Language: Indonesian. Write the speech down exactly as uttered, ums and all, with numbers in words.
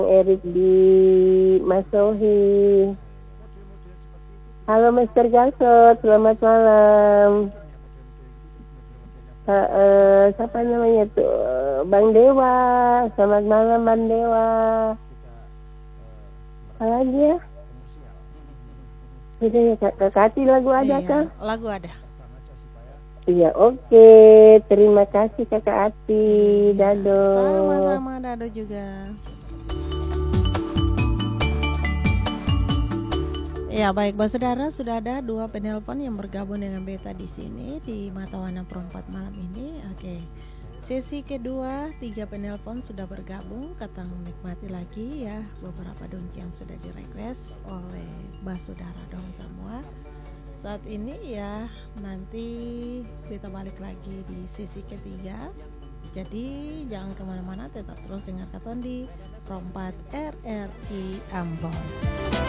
Erik di Masohi. Halo Mister Gasot, selamat malam. Uh, uh, siapa namanya tuh? Bang Dewa, selamat malam Bang Dewa. Apa lagi ya? Udah ya Kak, Kak Ati lagu ada Iya, Kak? lagu ada. Iya oke, okay. Terima kasih Kakak Ati, Iya, Dado. sama-sama Dado juga. Ya baik, Bang Saudara, sudah ada dua penelpon yang bergabung dengan Beta di sini di Mata Wana Perempat malam ini. Oke, sesi kedua, tiga penelpon sudah bergabung. Kita menikmati lagi ya beberapa donci yang sudah direquest oleh Bang Saudara dong semua. Saat ini ya nanti kita balik lagi di sesi ketiga. Jadi jangan kemana-mana, tetap terus dengarkan di Perempat R R I Ambon.